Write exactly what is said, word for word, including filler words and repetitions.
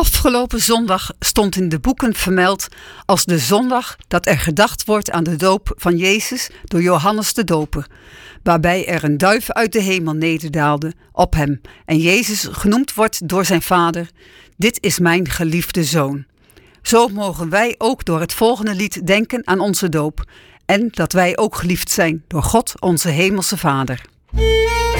Afgelopen zondag stond in de boeken vermeld als de zondag dat er gedacht wordt aan de doop van Jezus door Johannes de Doper, waarbij er een duif uit de hemel nederdaalde op hem en Jezus genoemd wordt door zijn vader: dit is mijn geliefde zoon. Zo mogen wij ook door het volgende lied denken aan onze doop en dat wij ook geliefd zijn door God, onze hemelse Vader.